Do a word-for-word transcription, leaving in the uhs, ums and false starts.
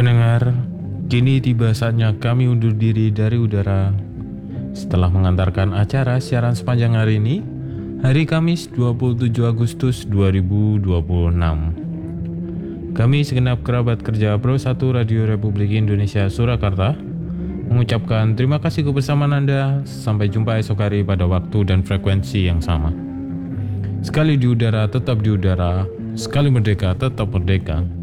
Pendengar, kini tiba saatnya kami undur diri dari udara. Setelah mengantarkan acara siaran sepanjang hari ini, hari Kamis dua puluh tujuh Agustus dua ribu dua puluh enam. Kami segenap kerabat kerja Pro satu Radio Republik Indonesia Surakarta mengucapkan terima kasih kebersamaan Anda. Sampai jumpa esok hari pada waktu dan frekuensi yang sama. Sekali di udara tetap di udara, sekali merdeka tetap merdeka.